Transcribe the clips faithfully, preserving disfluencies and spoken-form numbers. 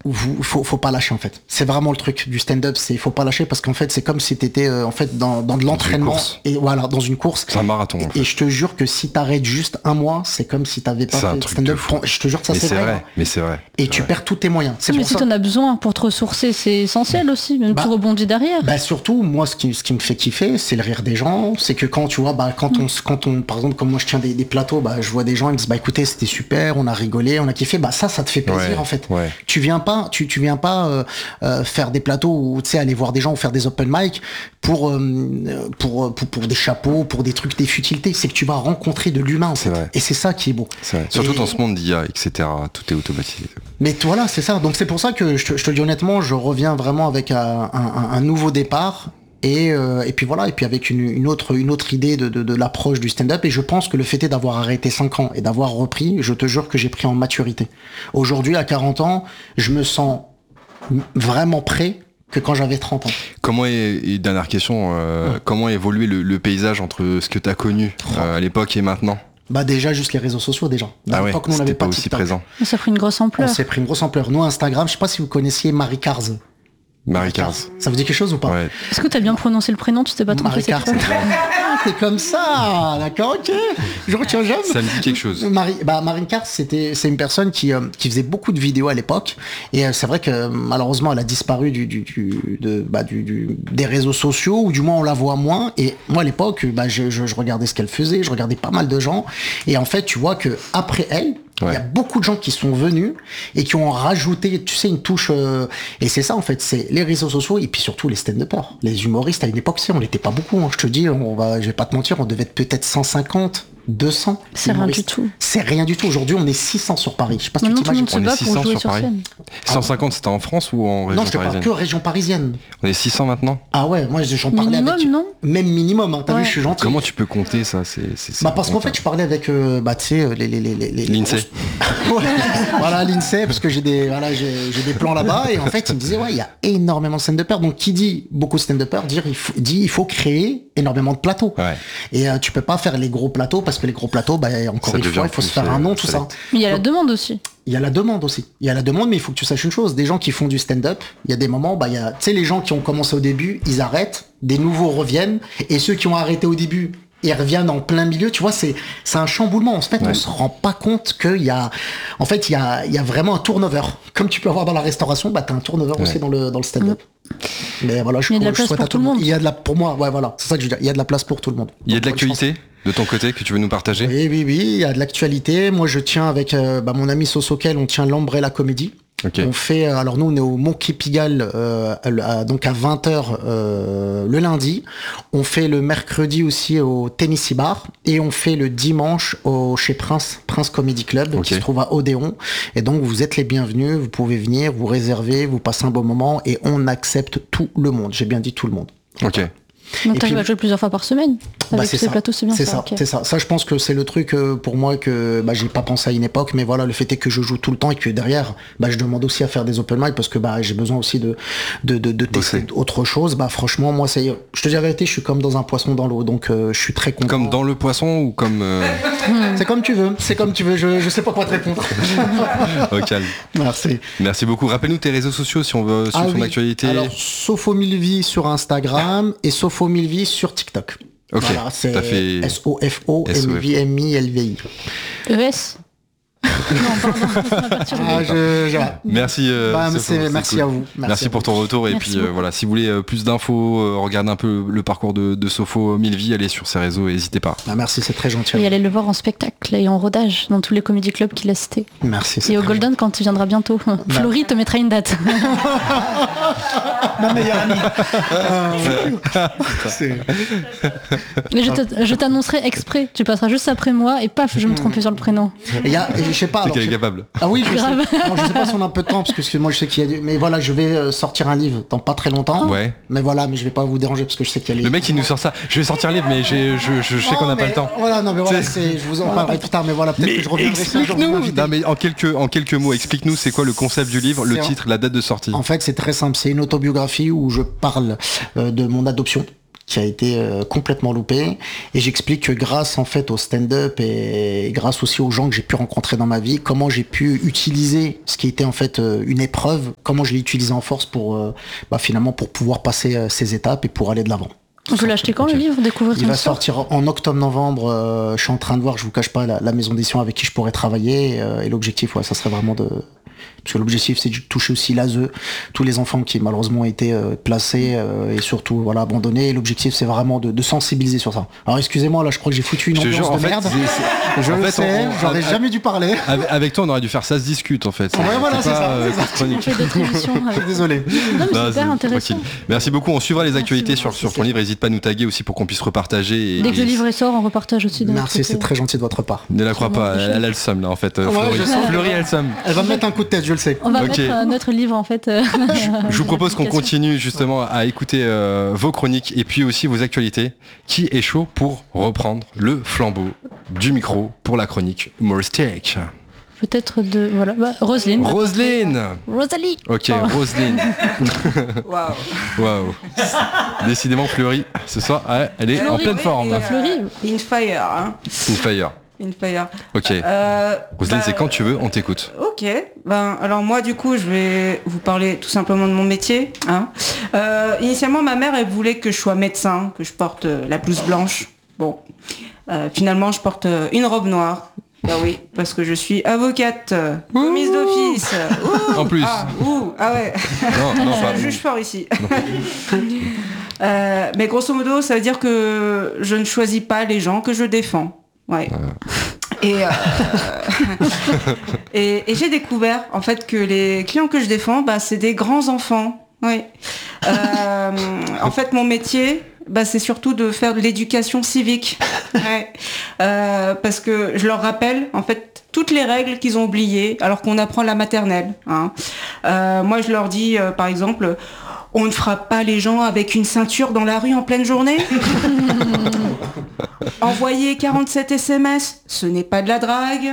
vous, faut, faut pas lâcher en fait. C'est vraiment le truc du stand-up, c'est faut pas lâcher parce qu'en fait c'est comme si t'étais euh, en fait dans, dans de l'entraînement et voilà dans une course. C'est un marathon. Et, en fait. et je te jure que si t'arrêtes juste un mois, c'est comme si t'avais pas c'est fait de stand-up. Je te jure que ça mais c'est, c'est vrai. vrai. Mais c'est vrai. Et c'est tu vrai. perds tous tes moyens. C'est mais pour si ça. t'en as besoin pour te ressourcer, c'est essentiel aussi. Même Bah, tu rebondis derrière. Bah surtout moi ce qui ce qui me fait kiffer c'est le rire des gens, c'est que quand tu vois bah quand mm. on quand on par exemple comme moi je tiens des, des plateaux, bah je vois des gens ils me disent bah écoutez c'était super, on a rigolé, on a kiffé, bah ça ça te fait plaisir ouais, en fait. Ouais. Tu viens pas tu tu viens pas euh, euh, faire des plateaux ou tu sais aller voir des gens ou faire des open mic pour euh, pour, pour pour des chapeaux, pour des trucs, des futilités, c'est que tu vas rencontrer de l'humain en fait. Vrai. Et c'est ça qui est beau. C'est vrai. Surtout et... dans ce monde d'I A, et cetera. Tout est automatisé. Mais voilà, c'est ça. Donc c'est pour ça que je te, je te le dis honnêtement, je reviens vraiment avec un, un, un nouveau départ. Et, euh, et puis voilà, et puis avec une, une autre une autre idée de, de, de l'approche du stand-up. Et je pense que le fait est d'avoir arrêté cinq ans et d'avoir repris, je te jure que j'ai pris en maturité. Aujourd'hui, à quarante ans, je me sens vraiment prêt que quand j'avais trente ans. Comment est, et dernière question, euh, ouais. comment a évolué le, le paysage entre ce que tu as connu euh, à l'époque et maintenant ? Bah déjà juste les réseaux sociaux déjà. À l'époque, ah ouais, nous on n'avait pas, pas aussi TikTok. présent. Ça a pris une grosse ampleur. On s'est pris une grosse ampleur. Nous Instagram, je sais pas si vous connaissiez Marie Cars. Marie Cars. Ça vous dit quelque chose ou pas? Ouais. Est-ce que t'as bien prononcé le prénom? Tu t'es pas trompé cette fois? Ah, t'es comme ça, d'accord, ok. Je retiens jamais. Ça me dit quelque chose. Marie, bah Marie Cars, c'était, c'est une personne qui euh, qui faisait beaucoup de vidéos à l'époque, et euh, c'est vrai que malheureusement elle a disparu du du du de bah du, du des réseaux sociaux, ou du moins on la voit moins. Et moi à l'époque, bah je, je je regardais ce qu'elle faisait, je regardais pas mal de gens, et en fait tu vois que après elle. Il ouais. y a beaucoup de gens qui sont venus et qui ont rajouté, tu sais, une touche. Euh, et c'est ça, en fait, c'est les réseaux sociaux et puis surtout les stand-uppers, les humoristes. À une époque, on n'était pas beaucoup. Hein, je te dis, on va, je vais pas te mentir, on devait être peut-être cent cinquante, deux cents. C'est rien du tout. C'est rien du tout. Aujourd'hui, on est six cents sur Paris. Je sais pas si tu t'imagines. On est six cents sur Paris. cent cinquante, c'était en France ou en région parisienne? Non, je te parle que région parisienne. On est six cents maintenant. Ah ouais, moi j'en parlais minimum, avec. Non Même minimum. Hein, T'as ouais. vu, je suis gentil. Comment tu peux compter ça? C'est, c'est, c'est bah parce qu'en fait, je parlais avec, euh, bah tu sais, les les les les. L'INSEE. Ouais, voilà l'INSEE, parce que j'ai des voilà j'ai, j'ai des plans là-bas, et en fait il me disait ouais il y a énormément de stand-uppers, donc qui dit beaucoup de stand-uppers dire il faut dit il faut créer énormément de plateaux. Ouais. Et euh, tu peux pas faire les gros plateaux parce que les gros plateaux bah encore ça une fois il faut se faire un nom tout ça. Mais il y a la demande aussi. Il y a la demande aussi. Il y a la demande, mais il faut que tu saches une chose. Des gens qui font du stand-up, il y a des moments, bah, il y a, tu sais, les gens qui ont commencé au début, ils arrêtent, des nouveaux reviennent, et ceux qui ont arrêté au début, ils reviennent en plein milieu. Tu vois, c'est, c'est un chamboulement. En fait, ouais. on se rend pas compte qu'il y a, en fait, il y a, il y a vraiment un turnover. Comme tu peux avoir dans la restauration, bah, t'as un turnover ouais. aussi dans le, dans le stand-up. Mmh. Mais voilà, je, il y a de la place pour tout le monde. Il y a de la, pour moi, ouais, voilà. C'est ça que je veux dire. Il y a de la place pour tout le monde. Il y a de l'actualité de ton côté que tu veux nous partager? Oui, oui, oui. Il y a de l'actualité. Moi, je tiens avec, euh, bah, mon ami Sosokel, on tient l'Umbrella Comedy. Okay. On fait, alors nous on est au Monkey Pigalle, euh, à, donc à vingt heures euh, le lundi. On fait le mercredi aussi au Tennessee Bar, et on fait le dimanche au chez Prince Prince Comedy Club, okay. qui se trouve à Odéon. Et donc vous êtes les bienvenus, vous pouvez venir, vous réserver, vous passez un bon moment, et on accepte tout le monde. J'ai bien dit tout le monde. Ok. Donc t'arrives à jouer plusieurs fois par semaine avec bah ces ça. plateaux, c'est bien c'est ça. ça Okay. C'est ça. Ça, je pense que c'est le truc euh, pour moi que bah, j'ai pas pensé à une époque, mais voilà, le fait est que je joue tout le temps et que derrière, bah, je demande aussi à faire des open mic parce que bah j'ai besoin aussi de de de, de tester autre chose. Bah franchement, moi, c'est, je te dis la vérité, je suis comme dans un poisson dans l'eau, donc euh, je suis très content. Comme dans le poisson ou comme euh... C'est comme tu veux, c'est comme tu veux. Je je sais pas quoi te répondre. Au calme. Merci. Merci beaucoup. Rappelle-nous tes réseaux sociaux si on veut suivre ah, ton oui. actualité. Alors Sofo-Milvie sur Instagram et Sofo-Milvie sur TikTok. Ok. Voilà, c'est fait... S O F O M V M I L V I. E S Non, pardon. ah, je, je... Merci. Euh, bah, Sofo, c'est, merci cool. à vous. Merci, merci pour ton retour. Et merci puis euh, voilà, si vous voulez euh, plus d'infos, euh, regardez un peu le parcours de, de Sofo-Milvie, allez sur ses réseaux et n'hésitez pas. Ah, merci, c'est très gentil. Et allez le voir en spectacle et en rodage dans tous les comédie clubs qu'il a cités. Merci. Et au Golden gentil. Quand il viendra bientôt. Bah. Florie te mettra une date. Ma meilleure amie. Mais je, te, je t'annoncerai exprès. Tu passeras juste après moi et paf, je vais me tromper sur le prénom. Il y a, je sais pas. C'est qu'elle est capable. Ah oui, je Grave. sais. Non, je sais pas si on a un peu de temps parce que moi je sais qu'il y a du... Mais voilà, je vais sortir un livre dans pas très longtemps. Ouais. Mais voilà, mais je vais pas vous déranger parce que je sais qu'il y a les... Le mec il nous sort ça. Je vais sortir un livre, mais j'ai, je, je, je sais non, qu'on n'a pas le temps. Voilà, non mais voilà, c'est... je vous en parlerai plus tard, mais voilà, peut-être mais que je reviendrai. Explique-nous. Non mais en quelques en quelques mots, explique-nous c'est quoi le concept du livre, le titre, la date de sortie. En fait, c'est très simple. C'est une autobiographie où je parle euh, de mon adoption. qui a été euh, complètement loupé. Et j'explique que grâce en fait au stand-up et grâce aussi aux gens que j'ai pu rencontrer dans ma vie, comment j'ai pu utiliser ce qui était en fait euh, une épreuve, comment je l'ai utilisé en force pour euh, bah, finalement pour pouvoir passer euh, ces étapes et pour aller de l'avant. On peut l'acheter quand, okay. le livre, découvrir Il va sortir en octobre-novembre. Euh, je suis en train de voir, je vous cache pas, la, la maison d'édition avec qui je pourrais travailler. Euh, et l'objectif, ouais, ça serait vraiment de... Parce que l'objectif, c'est de toucher aussi l'A S E, tous les enfants qui malheureusement ont été euh, placés euh, et surtout voilà, abandonnés. Et l'objectif, c'est vraiment de, de sensibiliser sur ça. Alors excusez-moi, là, je crois que j'ai foutu une ambiance de fait, merde. C'est, c'est... Je en le fait, sais, on, on, j'aurais on, jamais dû parler. Avec, avec toi, on aurait dû faire ça se discute, en fait. Ouais, voilà, c'est, pas, c'est ça. On fait d'autres émissions. Avec... Désolé. Non, mais c'est hyper intéressant. Tranquille. Merci beaucoup. On suivra les Merci actualités sur, sur ton livre. N'hésite pas à nous taguer aussi pour qu'on puisse repartager. Et, Dès que et... le livre sort, on repartage aussi. Merci, c'est très gentil de votre part. Ne la crois pas, elle a le seum, là, en fait. Fleury a le seum. Elle va me mettre un coup de tête, je le sais. On va mettre notre livre en fait. Euh, je, je vous propose qu'on continue justement à écouter euh, vos chroniques et puis aussi vos actualités. Qui est chaud pour reprendre le flambeau du micro pour la chronique humoristique? Peut-être de voilà bah, Roselyne. Roselyne. Rosalie. Ok, oh. Roselyne. Waouh. Waouh. Décidément Fleury ce soir, ouais, elle est Fleury, en pleine oui, forme. Euh, Fleury. In fire. Hein. In fire. In fire. Ok. Euh, Roselyne, bah, c'est quand tu veux, on t'écoute. Ok. Ben alors moi du coup je vais vous parler tout simplement de mon métier. Hein. Euh, initialement ma mère elle voulait que je sois médecin, que je porte euh, la blouse blanche. Bon. Euh, finalement je porte euh, une robe noire. Ah oui, parce que je suis avocate, euh, commise d'office. Ouh, en plus. Ah, ouh, ah ouais. Non, non, pas je juge fort ici. euh, mais grosso modo, ça veut dire que je ne choisis pas les gens que je défends. Ouais. Euh. Et, euh, et, et j'ai découvert en fait que les clients que je défends, bah, c'est des grands enfants. Oui. Euh, en fait, mon métier, bah, c'est surtout de faire de l'éducation civique. Ouais. Euh, parce que je leur rappelle en fait toutes les règles qu'ils ont oubliées alors qu'on apprend la maternelle. Hein. Euh, moi, je leur dis, euh, par exemple, on ne frappe pas les gens avec une ceinture dans la rue en pleine journée. Envoyer quarante-sept S M S, ce n'est pas de la drague.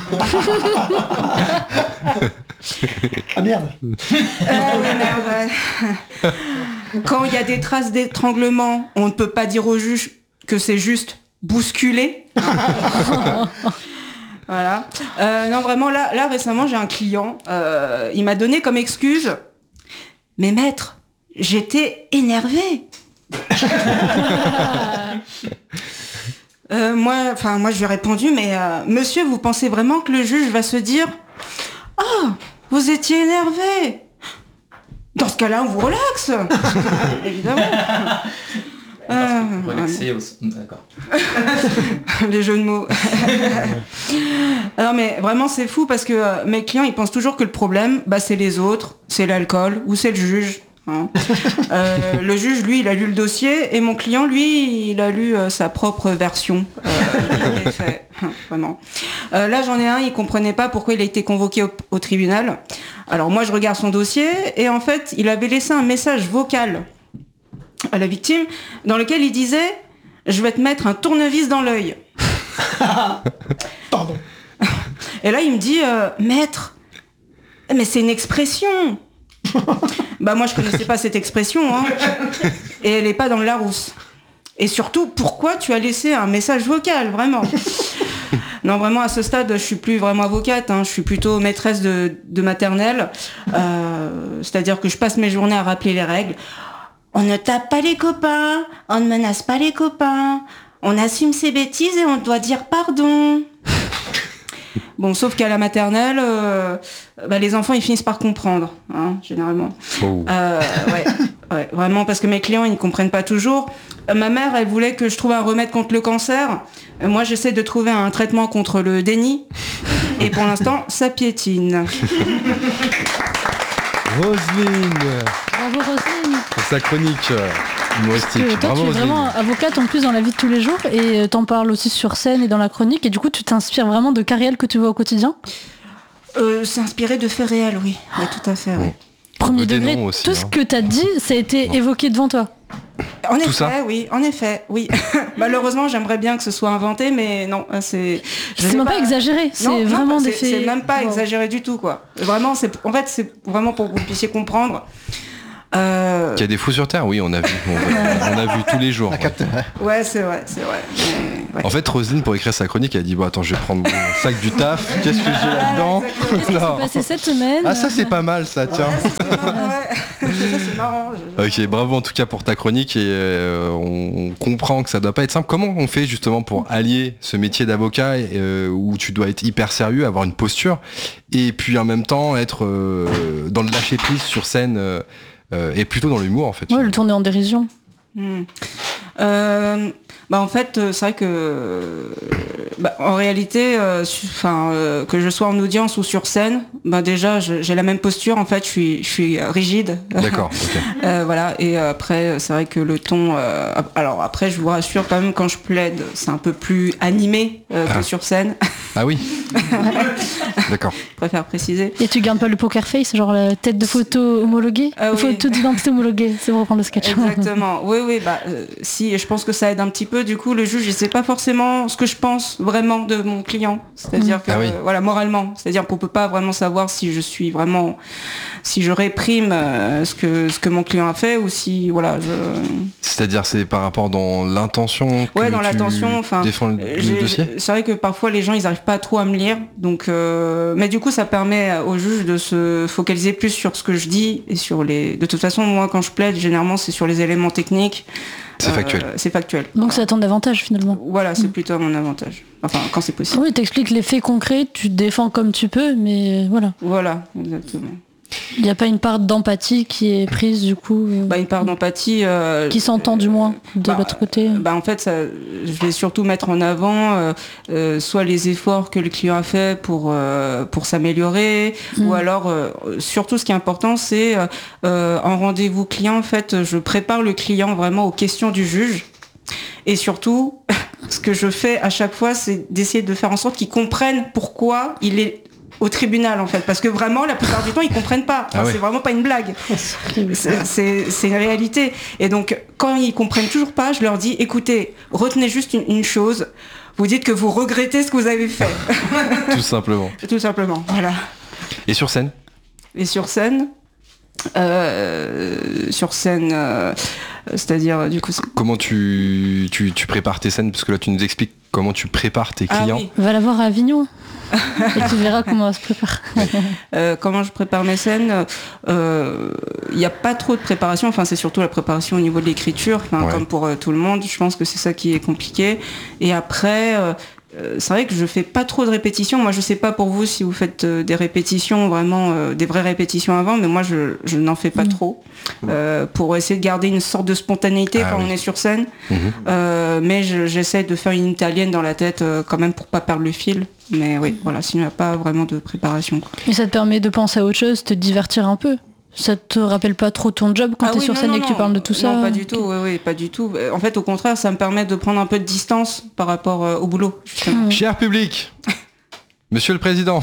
Ah merde. Euh, ouais, merde ouais. Quand il y a des traces d'étranglement, on ne peut pas dire au juge que c'est juste bousculer. Voilà. Euh, non, vraiment, là, là récemment, j'ai un client, euh, il m'a donné comme excuse, mais maître, j'étais énervée. euh, moi, enfin, moi, je lui ai répondu, mais euh, monsieur, vous pensez vraiment que le juge va se dire, ah, oh, vous étiez énervé. Dans ce cas-là, on vous relaxe. Évidemment. Euh, relaxer aussi. D'accord. Les jeux de mots. Alors mais vraiment c'est fou parce que euh, mes clients ils pensent toujours que le problème bah c'est les autres, c'est l'alcool ou c'est le juge. Hein. Euh, le juge lui il a lu le dossier et mon client lui il a lu euh, sa propre version. Euh, des faits. Vraiment. Euh, là j'en ai un, il comprenait pas pourquoi il a été convoqué au, au tribunal. Alors moi je regarde son dossier et en fait il avait laissé un message vocal à la victime, dans lequel il disait « Je vais te mettre un tournevis dans l'œil. » Pardon. Et là, il me dit euh, « Maître, mais c'est une expression. » Bah moi, je connaissais pas cette expression, hein. Et elle est pas dans le Larousse. Et surtout, pourquoi tu as laissé un message vocal, vraiment? Non, vraiment, à ce stade, je suis plus vraiment avocate, hein. Je suis plutôt maîtresse de, de maternelle. Euh, c'est-à-dire que je passe mes journées à rappeler les règles. On ne tape pas les copains, on ne menace pas les copains, on assume ses bêtises et on doit dire pardon. Bon, sauf qu'à la maternelle, euh, bah, les enfants ils finissent par comprendre, hein, généralement. Oh. Euh, ouais, ouais, vraiment, parce que mes clients ils ne comprennent pas toujours. Euh, ma mère, elle voulait que je trouve un remède contre le cancer. Euh, moi, j'essaie de trouver un traitement contre le déni. Et pour l'instant, ça piétine. Roselyne. Bravo Roselyne. Pour sa chronique humoristique. Toi, Bravo, tu es Roselyne. vraiment avocate en plus dans la vie de tous les jours et t'en parles aussi sur scène et dans la chronique et du coup tu t'inspires vraiment de cas réels que tu vois au quotidien. euh, C'est inspiré de faits réels, oui. Oui, tout à fait, oui. Premier degré, aussi, tout hein. ce que t'as dit, ça a été évoqué devant toi. En Tout effet, ça oui, en effet, oui. Malheureusement, j'aimerais bien que ce soit inventé, mais non, c'est. C'est même pas, pas exagéré, c'est non, vraiment non, des c'est, faits. C'est même pas wow. exagéré du tout, quoi. Vraiment, c'est, en fait, c'est vraiment pour que vous puissiez comprendre. Euh... Qu'il y a des fous sur Terre, oui, on a vu, on a, on a vu tous les jours. Ouais, ouais. ouais, c'est vrai, c'est vrai. Mais, ouais. En fait, Roselyne, pour écrire sa chronique, elle a dit bon, attends, je vais prendre mon sac du taf. Qu'est-ce que j'ai là-dedans? Qu'est-ce qui s'est passé cette semaine? Ah, ça, c'est pas mal, ça, tiens. Ouais, c'est ouais. ça, c'est marrant. Ok, bravo en tout cas pour ta chronique et euh, on comprend que ça doit pas être simple. Comment on fait justement pour allier ce métier d'avocat euh, où tu dois être hyper sérieux, avoir une posture et puis en même temps être euh, dans le lâcher prise sur scène euh, euh, et plutôt dans l'humour en fait. Ouais, le tourner en dérision. Mmh. Euh, bah en fait, c'est vrai que bah, en réalité, enfin, euh, euh, que je sois en audience ou sur scène, bah déjà je, j'ai la même posture. En fait, je suis, je suis rigide. D'accord. Okay. euh, voilà. Et après, c'est vrai que le ton. Euh, alors après, je vous rassure quand même, quand je plaide, c'est un peu plus animé euh, ah. que sur scène. Ah oui. D'accord. Je préfère préciser. Et tu gardes pas le poker face, genre la tête de photo homologuée, ah, oui. photo d'identité homologuée, c'est pour reprendre le sketch. Exactement. Oui, oui. Bah, euh, si, je pense que ça aide un petit peu. Du coup, le juge, il sait pas forcément ce que je pense vraiment de mon client. C'est-à-dire mmh. que, ah oui. euh, voilà, moralement. C'est-à-dire qu'on peut pas vraiment savoir si je suis vraiment, si je réprime euh, ce que ce que mon client a fait ou si, voilà. Je... C'est-à-dire, c'est par rapport dans l'intention. Que ouais, dans tu l'intention. Enfin, défends le, le dossier. C'est vrai que parfois les gens, ils arrivent pas trop à me lire. Donc, euh, mais du coup, ça permet au juge de se focaliser plus sur ce que je dis et sur les. De toute façon, moi, quand je plaide, généralement, c'est sur les éléments techniques. C'est factuel. Euh, c'est factuel. Donc c'est à ton avantage finalement. Voilà, c'est mmh. plutôt à mon avantage. Enfin, quand c'est possible. Oui, t'expliques les faits concrets, tu te défends comme tu peux, mais voilà. Voilà, exactement. Il n'y a pas une part d'empathie qui est prise du coup euh, bah, une part d'empathie euh, qui s'entend du moins de bah, l'autre côté. Bah, en fait, ça, je vais surtout mettre en avant euh, euh, soit les efforts que le client a fait pour euh, pour s'améliorer, mmh. ou alors euh, surtout ce qui est important, c'est euh, en rendez-vous client, en fait, je prépare le client vraiment aux questions du juge. Et surtout, ce que je fais à chaque fois, c'est d'essayer de faire en sorte qu'ils comprennent pourquoi il est au tribunal, en fait, parce que vraiment la plupart du temps ils comprennent pas. Enfin, ah ouais. C'est vraiment pas une blague. C'est, c'est, c'est une réalité. Et donc quand ils comprennent toujours pas, je leur dis écoutez, retenez juste une, une chose. Vous dites que vous regrettez ce que vous avez fait. Tout simplement. Tout simplement. Voilà. Et sur scène. Et sur scène. Euh, sur scène, euh, c'est-à-dire du coup. C'est... Comment tu, tu tu prépares tes scènes, parce que là tu nous expliques comment tu prépares tes clients. Ah, oui. Va la voir à Avignon. Et tu verras comment on se prépare. euh, comment je prépare mes scènes, il euh, n'y a pas trop de préparation, enfin c'est surtout la préparation au niveau de l'écriture, ouais. Comme pour euh, tout le monde, je pense que c'est ça qui est compliqué. Et après, euh, c'est vrai que je fais pas trop de répétitions. Moi je sais pas pour vous si vous faites euh, des répétitions, vraiment euh, des vraies répétitions avant, mais moi je, je n'en fais pas mmh. trop, euh, pour essayer de garder une sorte de spontanéité ah, quand oui. on est sur scène. Mmh. Euh, mais je, j'essaie de faire une italienne dans la tête euh, quand même pour pas perdre le fil. Mais oui, voilà, sinon il n'y a pas vraiment de préparation. Quoi. Et ça te permet de penser à autre chose, te divertir un peu. Ça te rappelle pas trop ton job quand ah t'es oui, sur non, scène non, et que non. tu parles de tout ça? Non, pas du tout, oui, oui, pas du tout. En fait, au contraire, ça me permet de prendre un peu de distance par rapport euh, au boulot. Mmh. Cher public, Monsieur le Président.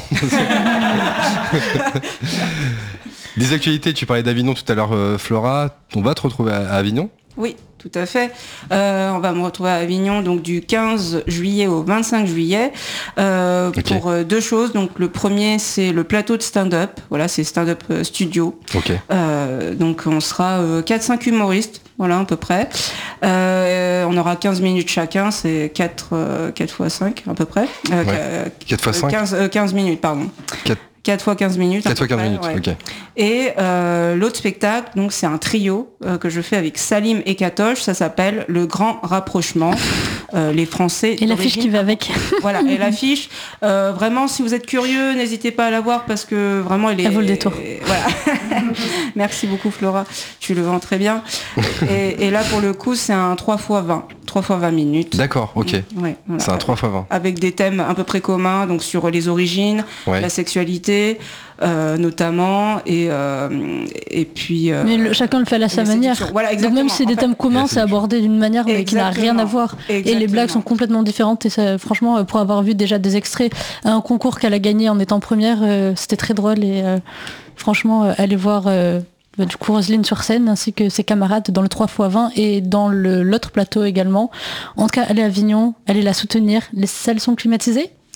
Des actualités, tu parlais d'Avignon tout à l'heure, euh, Flora. On va te retrouver à, à Avignon? Oui, tout à fait. Euh, on va me retrouver à Avignon donc du quinze juillet au vingt-cinq juillet euh, okay. pour euh, deux choses. Donc le premier c'est le plateau de stand-up. Voilà, c'est stand-up studio. Okay. Euh, donc on sera euh, quatre cinq humoristes. Voilà, à peu près. Euh, on aura quinze minutes chacun, c'est quatre, euh, quatre fois cinq à peu près. Euh, ouais. quatre fois cinq quinze, euh, quinze minutes, pardon. quatre quatre fois quinze minutes. quatre fois quinze près, minutes, ouais. ok. Et euh, l'autre spectacle, donc c'est un trio euh, que je fais avec Salim et Katoche, ça s'appelle Le Grand Rapprochement. Euh, les Français. Et l'affiche qui va avec. Voilà, et l'affiche. Euh, vraiment, si vous êtes curieux, n'hésitez pas à la voir parce que vraiment, elle est. Elle vaut le détour. Et, voilà. Merci beaucoup, Flora. Tu le vends très bien. Et, et là, pour le coup, c'est un trois fois vingt. trois fois vingt minutes. D'accord, ok. Ouais, voilà. C'est un trois fois vingt. Avec des thèmes à peu près communs, donc sur les origines, ouais. la sexualité, euh, notamment, et, euh, et puis... Euh, mais le, chacun le fait à sa manière. Voilà, donc même si c'est des thèmes communs, c'est abordé d'une manière mais qui n'a rien à voir. Exactement. Et les blagues sont complètement différentes. Et ça, franchement, pour avoir vu déjà des extraits à un concours qu'elle a gagné en étant première, euh, c'était très drôle. Et euh, franchement, euh, allez voir... Euh, Bah, du coup Roselyne sur scène ainsi que ses camarades dans le trois fois vingt et dans le, l'autre plateau également. En tout cas, allez à Avignon, allez la soutenir. Les salles sont climatisées ?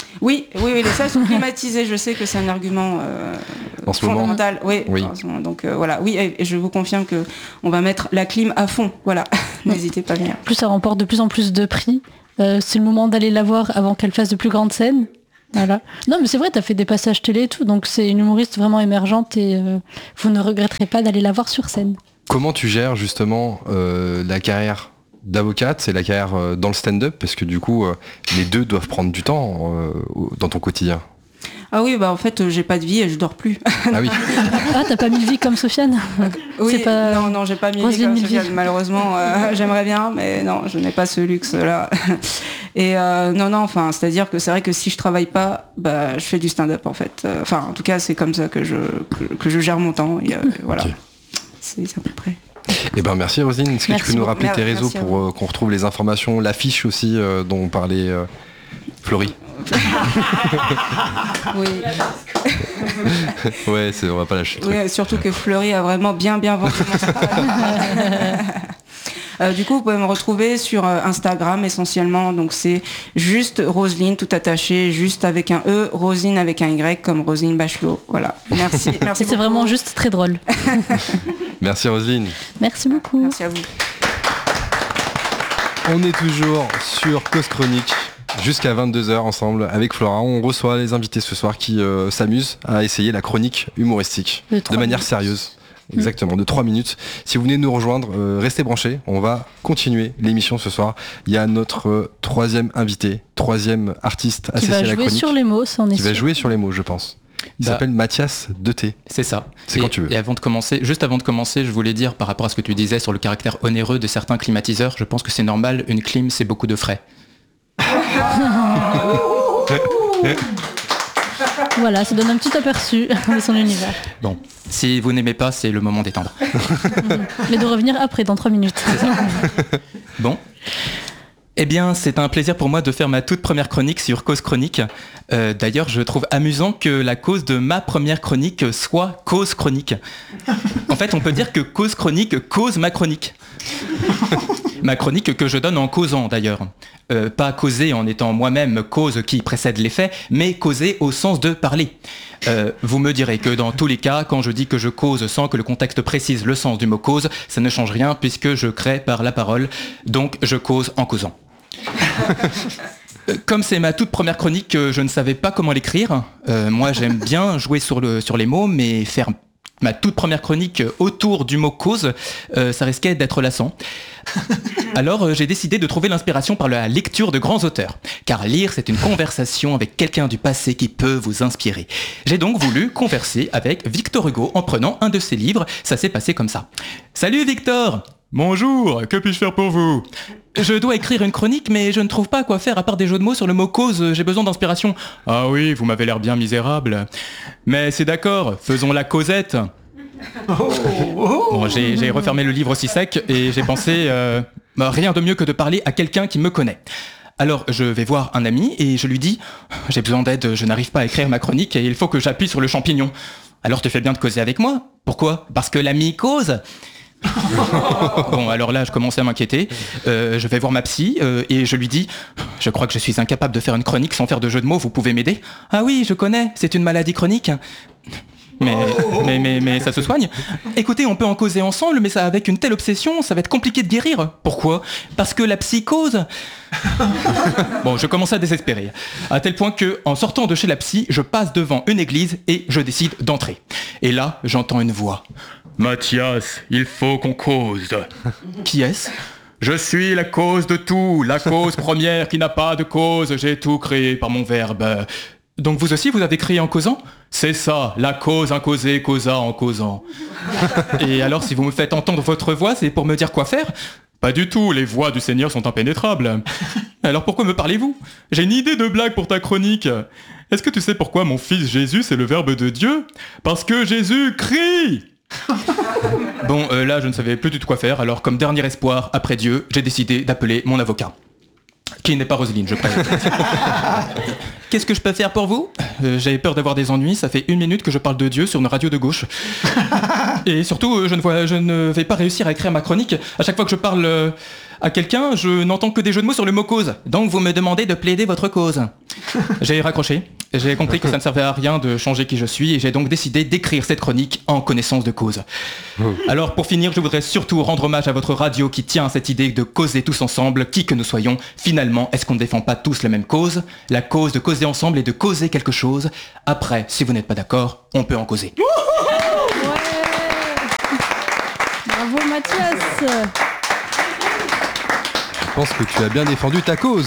Oui, oui, oui, les salles sont climatisées. Je sais que c'est un argument euh, en ce fondamental. moment. Oui. oui. En ce moment. Donc euh, voilà, oui, et je vous confirme que on va mettre la clim à fond. Voilà, n'hésitez pas à venir. En plus, ça remporte de plus en plus de prix. Euh, c'est le moment d'aller la voir avant qu'elle fasse de plus grandes scènes. Voilà. Non, mais c'est vrai, t'as fait des passages télé et tout, donc c'est une humoriste vraiment émergente et euh, vous ne regretterez pas d'aller la voir sur scène. Comment tu gères justement euh, la carrière d'avocate, c'est la carrière euh, dans le stand-up, parce que du coup, euh, les deux doivent prendre du temps euh, dans ton quotidien. Ah oui, bah en fait, euh, j'ai pas de vie et je dors plus. Ah oui. Ah, t'as pas mis de vie comme Sofiane? Oui, C'est pas... non, non, j'ai pas mis de vie comme Sofiane, malheureusement. Euh, j'aimerais bien, mais non, je n'ai pas ce luxe-là. Et euh, non, non, enfin, c'est-à-dire que c'est vrai que si je travaille pas, bah, je fais du stand-up en fait. Enfin, en tout cas, c'est comme ça que je, que, que je gère mon temps. Et, euh, voilà, okay. c'est à peu près. Eh ben merci Roselyne. Est-ce que merci tu peux nous rappeler beaucoup. tes réseaux pour euh, qu'on retrouve les informations, l'affiche aussi euh, dont parlait euh, Florie. Oui. Ouais, c'est, on va pas lâcher. Oui, surtout que Fleury a vraiment bien bien vendu mon spectacle. Euh, du coup, vous pouvez me retrouver sur euh, Instagram essentiellement. Donc c'est juste Roselyne tout attaché, juste avec un E, Roselyne avec un Y comme Roselyne Bachelot. Voilà. Merci. Merci. C'est vraiment juste très drôle. Merci Roselyne. Merci beaucoup. Merci à vous. On est toujours sur Cause Chronique jusqu'à vingt-deux heures ensemble avec Flora. On reçoit les invités ce soir qui euh, s'amusent à essayer la chronique humoristique de, de manière minutes. sérieuse. Exactement, de trois minutes. Si vous venez nous rejoindre, euh, restez branchés. On va continuer l'émission ce soir. Il y a notre euh, troisième invité, troisième artiste associé à la chronique. Qui va jouer sur les mots, ça on est Qui sûr. va jouer sur les mots, je pense. Il bah, s'appelle Mathias Deté. C'est ça. C'est et, quand tu veux. Et avant de commencer, juste avant de commencer, je voulais dire par rapport à ce que tu disais sur le caractère onéreux de certains climatiseurs, je pense que c'est normal. Une clim, c'est beaucoup de frais. Voilà, ça donne un petit aperçu de son univers. Bon, si vous n'aimez pas, c'est le moment d'étendre. Mais de revenir après, dans trois minutes. Bon. Eh bien, c'est un plaisir pour moi de faire ma toute première chronique sur Cause Chronique. Euh, d'ailleurs, je trouve amusant que la cause de ma première chronique soit Cause Chronique. En fait, on peut dire que Cause Chronique cause ma chronique. Ma chronique que je donne en causant d'ailleurs. Euh, pas causer en étant moi-même cause qui précède les faits, mais causer au sens de parler. Euh, vous me direz que dans tous les cas, quand je dis que je cause sans que le contexte précise le sens du mot cause, ça ne change rien puisque je crée par la parole, donc je cause en causant. Comme c'est ma toute première chronique, je ne savais pas comment l'écrire. Euh, moi, j'aime bien jouer sur, le, sur les mots, mais faire ma toute première chronique autour du mot cause, euh, ça risquait d'être lassant. Alors euh, j'ai décidé de trouver l'inspiration par la lecture de grands auteurs. Car lire, c'est une conversation avec quelqu'un du passé qui peut vous inspirer. J'ai donc voulu converser avec Victor Hugo en prenant un de ses livres. Ça s'est passé comme ça. Salut Victor! Bonjour, que puis-je faire pour vous? Je dois écrire une chronique, mais je ne trouve pas quoi faire à part des jeux de mots sur le mot cause, j'ai besoin d'inspiration. Ah oui, vous m'avez l'air bien misérable. Mais c'est d'accord, faisons la causette. Bon, j'ai, j'ai refermé le livre aussi sec et j'ai pensé, euh, bah, rien de mieux que de parler à quelqu'un qui me connaît. Alors je vais voir un ami et je lui dis, j'ai besoin d'aide, je n'arrive pas à écrire ma chronique et il faut que j'appuie sur le champignon. Alors tu fais bien de causer avec moi. Pourquoi? Parce que l'ami cause. Bon, alors là, je commençais à m'inquiéter. Euh, je vais voir ma psy euh, et je lui dis « Je crois que je suis incapable de faire une chronique sans faire de jeu de mots, vous pouvez m'aider ?»« Ah oui, je connais, c'est une maladie chronique. » Mais, mais, mais, mais ça se soigne. Écoutez, on peut en causer ensemble, mais ça, avec une telle obsession, ça va être compliqué de guérir. Pourquoi? Parce que la psychose. Bon, je commence à désespérer. À tel point que, en sortant de chez la psy, je passe devant une église et je décide d'entrer. Et là, j'entends une voix. Mathias, il faut qu'on cause. Qui est-ce? Je suis la cause de tout, la cause première qui n'a pas de cause, j'ai tout créé par mon verbe. Donc vous aussi, vous avez créé en causant? C'est ça, la cause incausée causa en causant. Et alors, si vous me faites entendre votre voix, c'est pour me dire quoi faire? Pas du tout, les voix du Seigneur sont impénétrables. Alors pourquoi me parlez-vous? J'ai une idée de blague pour ta chronique. Est-ce que tu sais pourquoi mon fils Jésus, c'est le verbe de Dieu? Parce que Jésus crie. Bon, euh, là, je ne savais plus du tout quoi faire, alors comme dernier espoir, après Dieu, j'ai décidé d'appeler mon avocat. qui n'est pas Roselyne, je préviens. Qu'est-ce que je peux faire pour vous ? euh, J'avais peur d'avoir des ennuis, ça fait une minute que je parle de Dieu sur une radio de gauche. Et surtout, euh, je, ne vois, je ne vais pas réussir à écrire ma chronique. À chaque fois que je parle euh, à quelqu'un, je n'entends que des jeux de mots sur le mot cause. Donc vous me demandez de plaider votre cause. J'ai raccroché, j'ai compris que ça ne servait à rien de changer qui je suis, et j'ai donc décidé d'écrire cette chronique en connaissance de cause. Alors pour finir, je voudrais surtout rendre hommage à votre radio qui tient à cette idée de causer tous ensemble, qui que nous soyons. Finalement, est-ce qu'on ne défend pas tous la même cause ? La cause de causer ensemble et de causer quelque chose. Après, si vous n'êtes pas d'accord, on peut en causer. Ouais. Bravo Mathias. Je pense que tu as bien défendu ta cause.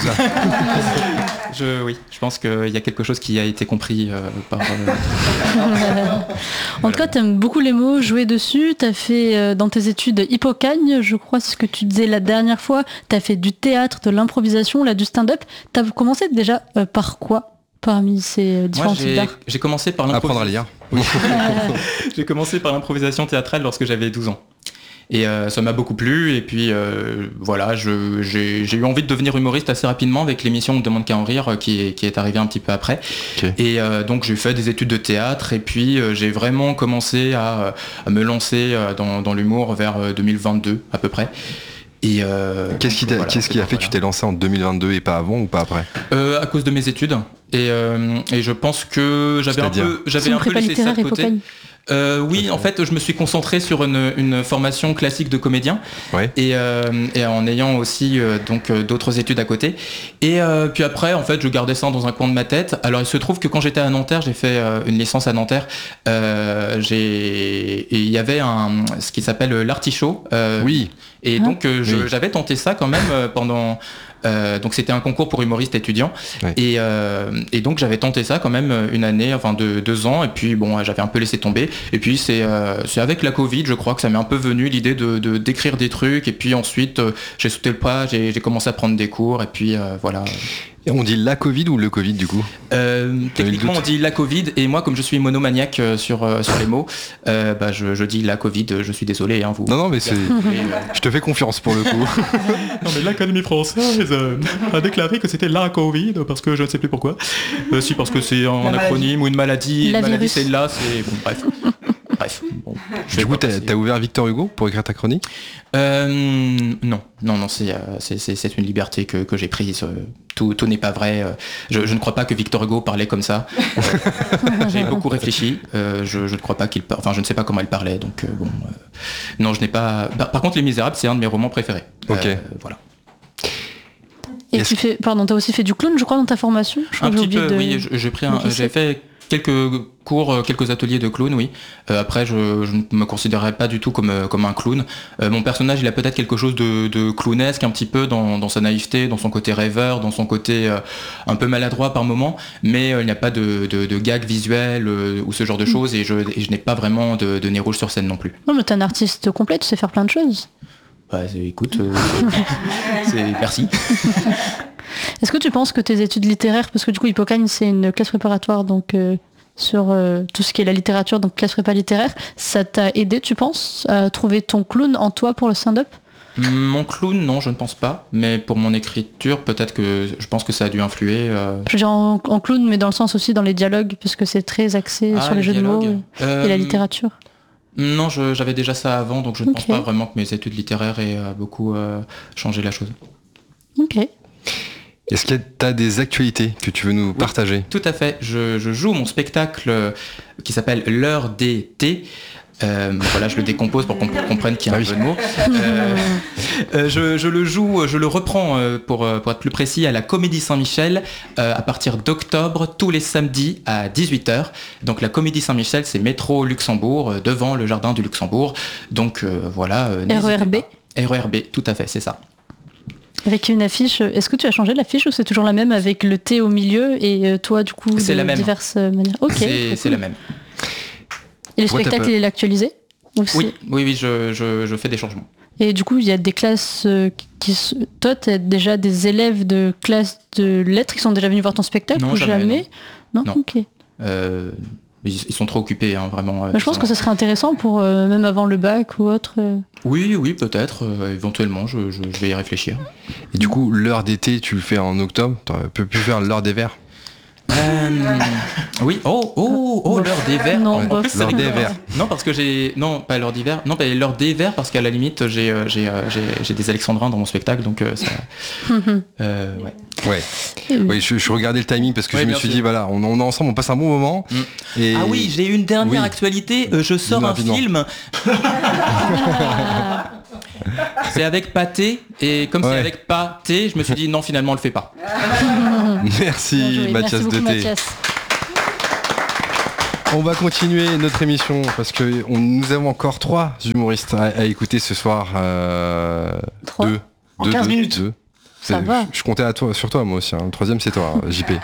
Je, oui, je pense qu'il y a quelque chose qui a été compris euh, par... Euh... En tout cas, t'aimes beaucoup les mots, jouer dessus. T'as fait euh, dans tes études Hippocagne, je crois, c'est ce que tu disais la dernière fois. T'as fait du théâtre, de l'improvisation, là, du stand-up. T'as commencé déjà euh, par quoi parmi ces différents types d'art ? J'ai commencé par l'improvisation. Apprendre à lire. Oui. J'ai commencé par l'improvisation théâtrale lorsque j'avais douze ans. Et euh, ça m'a beaucoup plu, et puis euh, voilà, je, j'ai, j'ai eu envie de devenir humoriste assez rapidement avec l'émission On ne demande qu'à en rire qui est, qui est arrivée un petit peu après. Okay. Et euh, donc j'ai fait des études de théâtre, et puis euh, j'ai vraiment commencé à, à me lancer dans, dans l'humour vers deux mille vingt-deux à peu près. Et euh, qu'est-ce qui, voilà, qu'est-ce qui a fait voilà. que tu t'es lancé en deux mille vingt-deux et pas avant ou pas après ? euh, À cause de mes études. Et, euh, et je pense que j'avais C'est-à-dire un peu, j'avais un peu laissé ça de côté. Euh, oui, en fait, je me suis concentré sur une, une formation classique de comédien, ouais. et, euh, et en ayant aussi euh, donc euh, d'autres études à côté. Et euh, puis après, en fait, je gardais ça dans un coin de ma tête. Alors, il se trouve que quand j'étais à Nanterre, j'ai fait euh, une licence à Nanterre. Euh, j'ai, et il y avait un, ce qui s'appelle l'artichaut. Euh, oui. Et ah. donc, euh, je, oui. j'avais tenté ça quand même euh, pendant. Euh, donc c'était un concours pour humoristes étudiants, ouais. et, euh, et donc j'avais tenté ça quand même une année, enfin deux, deux ans, et puis bon, j'avais un peu laissé tomber. Et puis c'est, euh, c'est avec la Covid, je crois que ça m'est un peu venu l'idée de, de d'écrire des trucs, et puis ensuite euh, j'ai sauté le pas, j'ai, j'ai commencé à prendre des cours, et puis euh, voilà. Et on dit la Covid ou le Covid du coup ? euh, Techniquement on dit la Covid, et moi comme je suis monomaniaque euh, sur, euh, sur les mots, euh, bah, je, je dis la Covid, je suis désolé. Hein, vous. Non non mais c'est... je te fais confiance pour le coup. Non mais l'Académie française euh, a déclaré que c'était la Covid, parce que je ne sais plus pourquoi. Euh, si parce que c'est un acronyme ou une maladie, la une maladie virus. C'est là, c'est... Bon bref. Bref. Bon, du coup, t'as, t'as ouvert Victor Hugo pour écrire ta chronique ? euh, Non, non, non, c'est, c'est, c'est, c'est une liberté que, que j'ai prise. Tout, tout n'est pas vrai. Je, je ne crois pas que Victor Hugo parlait comme ça. Euh, j'ai beaucoup réfléchi. Euh, je, je ne crois pas qu'il, par... enfin, je ne sais pas comment il parlait. Donc euh, bon, euh... non, je n'ai pas. Par, par contre, Les Misérables, c'est un de mes romans préférés. Ok. Euh, voilà. Et Est-ce... tu fais, pardon, t'as aussi fait du clown, je crois, dans ta formation. Je un petit peu, de... oui. J'ai pris, un, j'ai fait. Quelques cours, quelques ateliers de clown, oui. Euh, après, je, je ne me considérais pas du tout comme, comme un clown. Euh, mon personnage, il a peut-être quelque chose de, de clownesque, un petit peu dans, dans sa naïveté, dans son côté rêveur, dans son côté euh, un peu maladroit par moment, mais euh, il n'y a pas de, de, de gag visuel euh, ou ce genre de choses, et je, et je n'ai pas vraiment de, de nez rouge sur scène non plus. Non, mais t'es un artiste complet, tu sais faire plein de choses. Ouais, c'est, écoute, euh, c'est, merci. Est-ce que tu penses que tes études littéraires, parce que du coup Hippocagne c'est une classe préparatoire donc euh, sur euh, tout ce qui est la littérature, donc classe prépa littéraire, ça t'a aidé, tu penses, à trouver ton clown en toi pour le stand-up ? Mon clown, non, je ne pense pas, mais pour mon écriture, peut-être que je pense que ça a dû influer. Euh... Je veux dire en, en clown, mais dans le sens aussi dans les dialogues, parce que c'est très axé ah, sur les, les jeux dialogues. de mots euh... et la littérature. Non, je, j'avais déjà ça avant, donc je ne okay. pense pas vraiment que mes études littéraires aient euh, beaucoup euh, changé la chose. Ok. Est-ce que tu as des actualités que tu veux nous oui, partager ? Tout à fait. Je, je joue mon spectacle qui s'appelle L'heure des thés. Euh, voilà, je le décompose pour qu'on comprenne qu'il y a un ah oui. jeu de mots. Euh, euh, je, je le joue, je le reprends euh, pour, pour être plus précis à la Comédie Saint-Michel euh, à partir d'octobre, tous les samedis à dix-huit heures. Donc la Comédie Saint-Michel, c'est métro Luxembourg, euh, devant le jardin du Luxembourg. Donc euh, voilà. Euh, R E R B. R E R B, tout à fait, c'est ça. Avec une affiche, est-ce que tu as changé l'affiche ou c'est toujours la même avec le thé au milieu et toi du coup c'est de la même. diverses manières ? Ok. C'est, c'est, c'est la même. Et le spectacle ouais, il est actualisé ? Oui, oui, oui, je, je, je fais des changements. Et du coup, il y a des classes qui... Toi, tu as déjà des élèves de classe de lettres qui sont déjà venus voir ton spectacle non, ou jamais, jamais ? Non, non, non. Ok. Euh, ils, ils sont trop occupés, hein, vraiment. Bah, je pense que ce serait intéressant pour euh, même avant le bac ou autre. euh. Oui, oui, peut-être. euh, éventuellement, je, je- je vais y réfléchir. Et du coup, l'heure d'été, tu le fais en octobre. T'aurais pu plus faire l'heure des verts. Euh, oui. Oh, oh, oh, l'heure des verts. Non, En bof. plus, c'est L'heure des rigolo. verts. Non, parce que j'ai, non, pas l'heure d'hiver. Non, pas l'heure des verts parce qu'à la limite, j'ai, euh, j'ai, euh, j'ai, j'ai des Alexandrins dans mon spectacle, donc euh, ça. euh, ouais. Ouais. Oui, je, je regardais le timing parce que Ouais, je me bien suis sûr. dit, voilà, on, on est ensemble, on passe un bon moment. Mm. Et... Ah oui, j'ai une dernière Oui. actualité. Euh, je sors Dis-nous un rapidement. film. C'est avec Pâté et comme Ouais. c'est avec Pâté, je me suis dit non, finalement, on le fait pas. Merci Bien joué. Mathias Merci beaucoup, Deté. Mathias. On va continuer notre émission parce que on, nous avons encore trois humoristes à, à écouter ce soir. Euh, Trois deux. En Deux, quinze deux, minutes. deux. Ça C'est- va. Je, je comptais à toi, sur toi moi aussi. Hein. Le troisième c'est toi, hein, J P.